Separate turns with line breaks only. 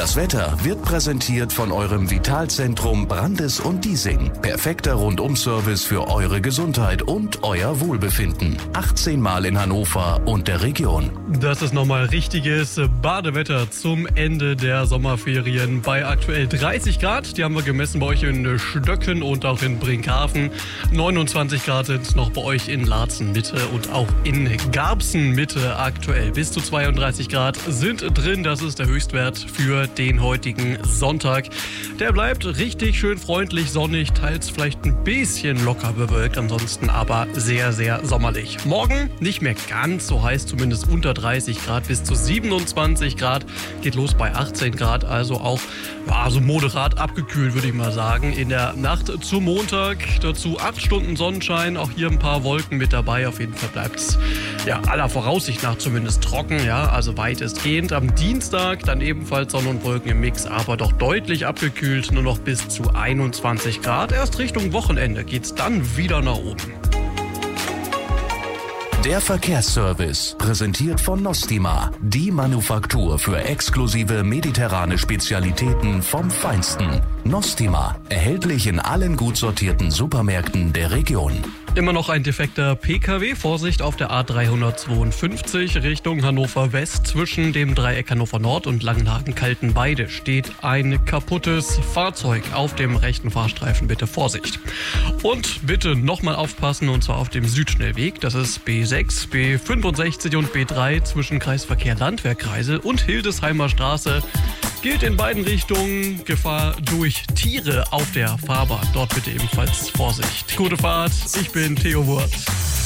Das Wetter wird präsentiert von eurem Vitalzentrum Brandes und Diesing. Perfekter Rundum-Service für eure Gesundheit und euer Wohlbefinden. 18 Mal in Hannover und der Region.
Das ist nochmal richtiges Badewetter zum Ende der Sommerferien bei aktuell 30 Grad. Die haben wir gemessen bei euch in Stöcken und auch in Brinkhaven. 29 Grad sind noch bei euch in Laatzen Mitte und auch in Garbsen Mitte aktuell. Bis zu 32 Grad sind drin. Das ist der Höchstwert für den heutigen Sonntag. Der bleibt richtig schön freundlich, sonnig, teils vielleicht ein bisschen locker bewölkt, ansonsten aber sehr, sehr sommerlich. Morgen nicht mehr ganz so heiß, zumindest unter 30 Grad, bis zu 27 Grad. Geht los bei 18 Grad, also auch so moderat abgekühlt, würde ich mal sagen. In der Nacht zum Montag dazu 8 Stunden Sonnenschein, auch hier ein paar Wolken mit dabei. Auf jeden Fall bleibt es aller Voraussicht nach zumindest trocken, also weitestgehend. Am Dienstag dann ebenfalls Sonne und Wolken im Mix, aber doch deutlich abgekühlt, nur noch bis zu 21 Grad. Erst Richtung Wochenende geht's dann wieder nach oben.
Der Verkehrsservice, präsentiert von Nostima, die Manufaktur für exklusive mediterrane Spezialitäten vom Feinsten. Nostima, erhältlich in allen gut sortierten Supermärkten der Region.
Immer noch ein defekter PKW. Vorsicht auf der A352 Richtung Hannover West. Zwischen dem Dreieck Hannover Nord und Langenhagen-Kaltenbeide steht ein kaputtes Fahrzeug auf dem rechten Fahrstreifen. Bitte Vorsicht. Und bitte nochmal aufpassen, und zwar auf dem Südschnellweg. Das ist B6, B65 und B3 zwischen Kreisverkehr Landwehrkreisel und Hildesheimer Straße. Gilt in beiden Richtungen Gefahr durch Tiere auf der Fahrbahn. Dort bitte ebenfalls Vorsicht. Gute Fahrt, ich bin Theo Wurz.